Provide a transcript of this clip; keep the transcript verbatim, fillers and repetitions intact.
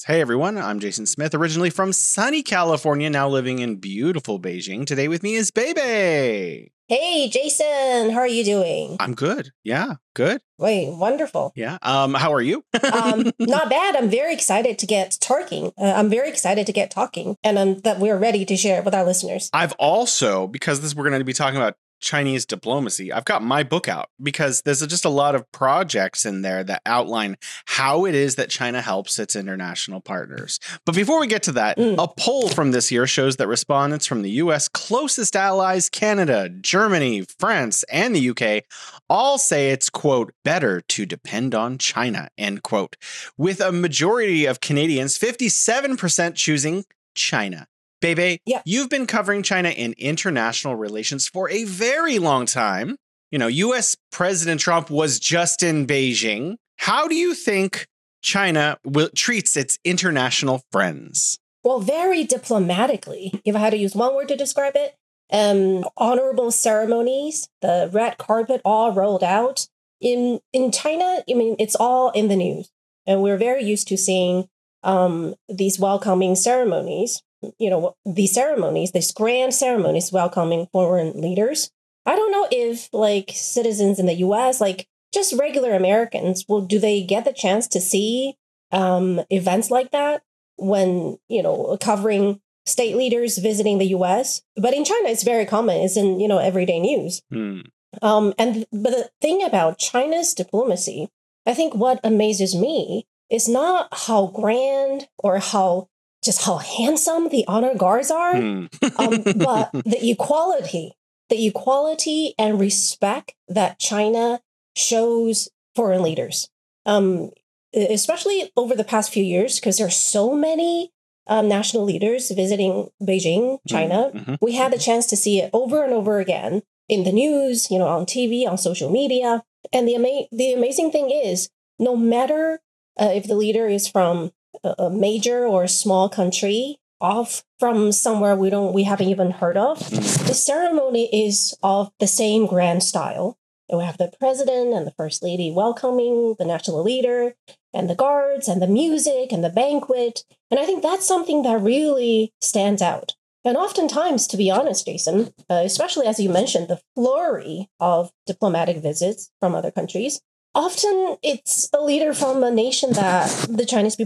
Hey everyone, I'm Jason Smith, originally from sunny California, now living in beautiful Beijing. Today with me is Bebe. Hey Jason, how are you doing? I'm good. Yeah, good. Wait, wonderful. Yeah. Um, how are you? um, not bad. I'm very excited to get talking. Uh, I'm very excited to get talking, and um, that we're ready to share it with our listeners. I've also, because this we're going to be talking about Chinese diplomacy, I've got my book out because there's just a lot of projects in there that outline how it is that China helps its international partners. But before we get to that, mm. a poll from this year shows that respondents from the U S closest allies, Canada, Germany, France, and the U K, all say it's, quote, better to depend on China, end quote, with a majority of Canadians, fifty-seven percent choosing China. Bebe, yeah. You've been covering China in international relations for a very long time. You know, U S President Trump was just in Beijing. How do you think China will, treats its international friends? Well, very diplomatically, if I had to use one word to describe it, um, honorable ceremonies, the red carpet all rolled out. In, in China, I mean, it's all in the news. And we're very used to seeing um, these welcoming ceremonies. You know, these ceremonies, these grand ceremonies welcoming foreign leaders. I don't know if like citizens in the U S, like just regular Americans, will do they get the chance to see um, events like that when, you know, covering state leaders visiting the U S? But in China, it's very common. It's in, you know, everyday news. Hmm. Um, and but the thing about China's diplomacy, I think what amazes me is not how grand or how just how handsome the honor guards are, hmm. um, but the equality, the equality and respect that China shows foreign leaders, um, especially over the past few years, because there are so many um, national leaders visiting Beijing, China. Mm-hmm. We had the chance to see it over and over again in the news, you know, on T V, on social media. And the ama- the amazing thing is, no matter uh, if the leader is from a major or a small country, off from somewhere we don't we haven't even heard of, the ceremony is of the same grand style. And we have the president and the first lady welcoming the national leader, and the guards and the music and the banquet. And I think that's something that really stands out. And oftentimes, to be honest, Jason, uh, especially as you mentioned, the flurry of diplomatic visits from other countries, often it's a leader from a nation that the Chinese people